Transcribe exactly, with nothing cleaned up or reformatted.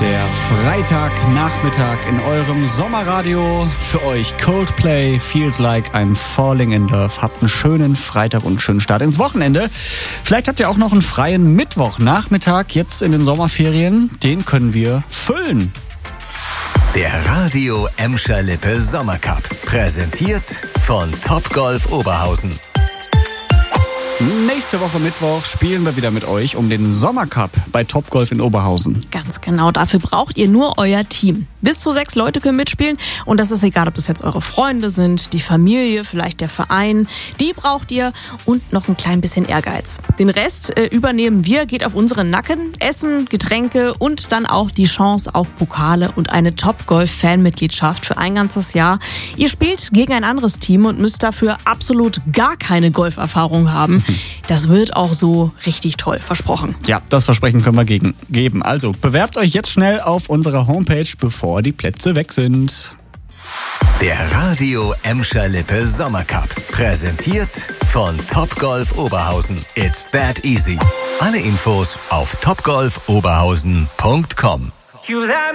Der Freitagnachmittag in eurem Sommerradio. Für euch Coldplay, Feels Like I'm Falling in Love. Habt einen schönen Freitag und einen schönen Start ins Wochenende. Vielleicht habt ihr auch noch einen freien Mittwochnachmittag jetzt in den Sommerferien. Den können wir füllen. Der Radio Emscher Lippe Sommercup. Präsentiert von Topgolf Oberhausen. Nächste Woche Mittwoch spielen wir wieder mit euch um den Sommercup bei Topgolf in Oberhausen. Ganz genau, dafür braucht ihr nur euer Team. Bis zu sechs Leute können mitspielen und das ist egal, ob das jetzt eure Freunde sind, die Familie, vielleicht der Verein. Die braucht ihr und noch ein klein bisschen Ehrgeiz. Den Rest äh, übernehmen wir, geht auf unseren Nacken. Essen, Getränke und dann auch die Chance auf Pokale und eine Topgolf-Fanmitgliedschaft für ein ganzes Jahr. Ihr spielt gegen ein anderes Team und müsst dafür absolut gar keine Golferfahrung haben. Das wird auch so richtig toll, versprochen. Ja, das Versprechen können wir gegen, geben. Also bewerbt euch jetzt schnell auf unserer Homepage, bevor die Plätze weg sind. Der Radio Emscher Lippe Sommercup. Präsentiert von Topgolf Oberhausen. It's that easy. Alle Infos auf topgolf oberhausen punkt com.